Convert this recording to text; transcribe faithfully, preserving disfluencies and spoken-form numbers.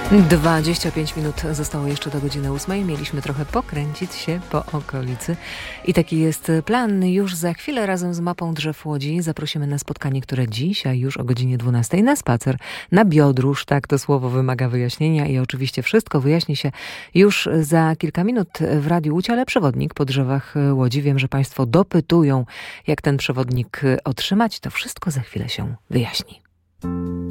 dwadzieścia pięć minut zostało jeszcze do godziny ósmej. Mieliśmy trochę pokręcić się po okolicy. I taki jest plan. Już za chwilę razem z Mapą Drzew Łodzi zaprosimy na spotkanie, które dzisiaj już o godzinie dwunastej na spacer, na Biodróż. Tak, to słowo wymaga wyjaśnienia i oczywiście wszystko wyjaśni się już za kilka minut w Radiu Łódź, ale przewodnik po drzewach Łodzi. Wiem, że Państwo dopytują, jak ten przewodnik otrzymać. To wszystko za chwilę się wyjaśni.